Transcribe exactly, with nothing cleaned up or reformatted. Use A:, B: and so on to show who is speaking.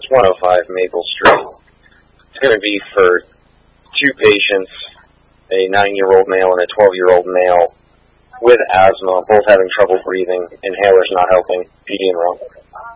A: It's one oh five Maple Street. It's going to be for two patients, a nine-year-old male and a twelve-year-old male with asthma, both having trouble breathing, inhalers not helping, P D and Ro.